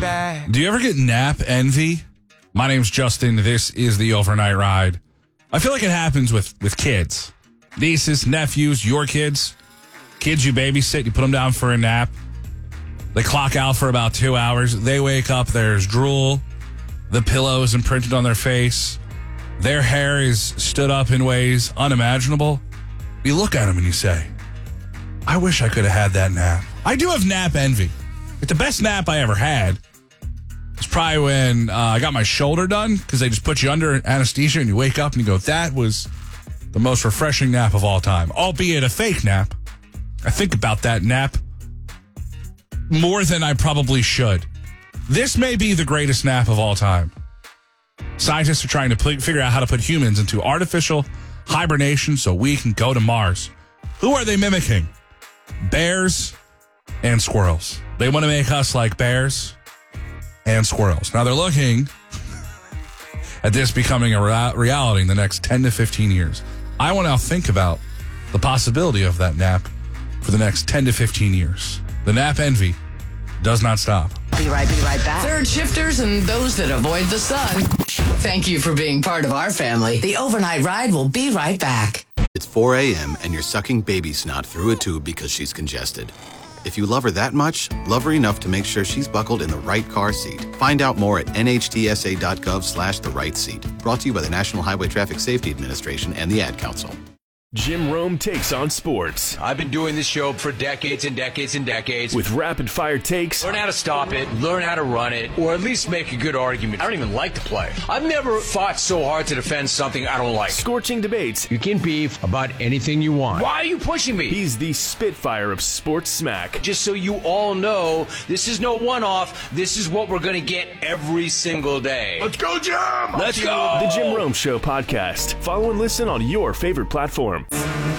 back. Do you ever get nap envy? My name's Justin. This is the Overnight Ride. I feel like it happens with kids. Nieces, nephews, your kids. Kids you babysit, you put them down for a nap. They clock out for about 2 hours. They wake up, there's drool. The pillow is imprinted on their face. Their hair is stood up in ways unimaginable. You look at them and you say, I wish I could have had that nap. I do have nap envy. It's the best nap I ever had. It's probably when I got my shoulder done, because they just put you under anesthesia and you wake up and you go, that was the most refreshing nap of all time, albeit a fake nap. I think about that nap more than I probably should. This may be the greatest nap of all time. Scientists are trying to figure out how to put humans into artificial hibernation so we can go to Mars. Who are they mimicking? Bears and squirrels. They want to make us like bears and squirrels. Now they're looking at this becoming a reality in the next 10 to 15 years. I want to think about the possibility of that nap for the next 10 to 15 years. The nap envy does not stop. Be right back. Third shifters and those that avoid the sun. Thank you for being part of our family. The Overnight Ride will be right back. It's 4 a.m. and you're sucking baby snot through a tube because she's congested. If you love her that much, love her enough to make sure she's buckled in the right car seat. Find out more at nhtsa.gov/the right seat. Brought to you by the National Highway Traffic Safety Administration and the Ad Council. Jim Rome takes on sports. I've been doing this show for decades and decades and decades. With rapid-fire takes. Learn how to stop it, learn how to run it, or at least make a good argument. I don't even like to play. I've never fought so hard to defend something I don't like. Scorching debates. You can beef about anything you want. Why are you pushing me? He's the Spitfire of sports smack. Just so you all know, this is no one-off. This is what we're going to get every single day. Let's go, Jim! Let's go! The Jim Rome Show podcast. Follow and listen on your favorite platform.